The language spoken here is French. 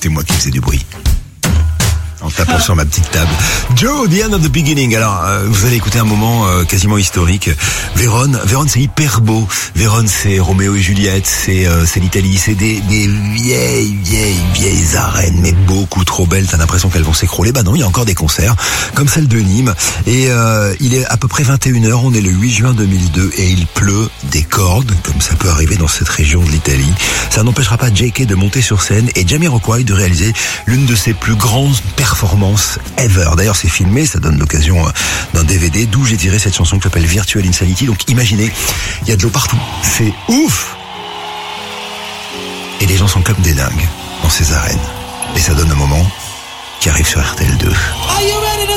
c'était moi qui faisais du bruit. En tapant sur ma petite table. Joe, The End of the Beginning. Alors, vous allez écouter un moment quasiment historique. Vérone, c'est hyper beau. Vérone, c'est Roméo et Juliette, c'est l'Italie, c'est des vieilles arènes, mais beaucoup trop belles. T'as l'impression qu'elles vont s'écrouler. Bah non, il y a encore des concerts, comme celle de Nîmes. Et il est à peu près 21h, on est le 8 juin 2002, et il pleut des cordes, comme ça peut arriver dans cette région de l'Italie. Ça n'empêchera pas J.K. de monter sur scène et Jamiroquai de réaliser l'une de ses plus grandes performance ever. D'ailleurs, c'est filmé, ça donne l'occasion d'un DVD, d'où j'ai tiré cette chanson qui s'appelle Virtual Insanity. Donc imaginez, il y a de l'eau partout. C'est ouf! Et les gens sont comme des dingues dans ces arènes. Et ça donne un moment qui arrive sur RTL2.